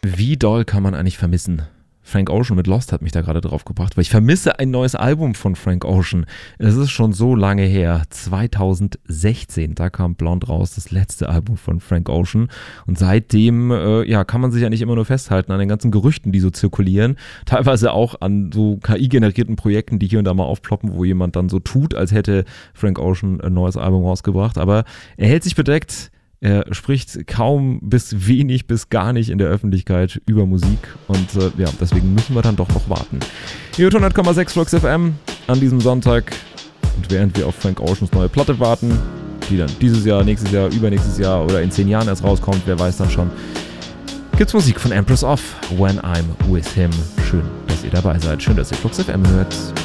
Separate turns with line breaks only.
Wie doll kann man eigentlich vermissen? Frank Ocean mit Lost hat mich da gerade drauf gebracht, weil ich vermisse ein neues Album von Frank Ocean. Es ist schon so lange her, 2016, da kam Blonde raus, das letzte Album von Frank Ocean. Und seitdem kann man sich ja nicht immer nur festhalten an den ganzen Gerüchten, die so zirkulieren, teilweise auch an so KI-generierten Projekten, die hier und da mal aufploppen, wo jemand dann so tut, als hätte Frank Ocean ein neues Album rausgebracht. Aber er hält sich bedeckt. Er spricht kaum bis wenig bis gar nicht in der Öffentlichkeit über Musik und deswegen müssen wir dann doch noch warten. Hier 100,6 Flux FM an diesem Sonntag und während wir auf Frank Oceans neue Platte warten, die dann dieses Jahr, nächstes Jahr, übernächstes Jahr oder in 10 Jahren erst rauskommt, wer weiß dann schon, gibt's Musik von Empress of When I'm With Him. Schön, dass ihr dabei seid. Schön, dass ihr Flux FM hört.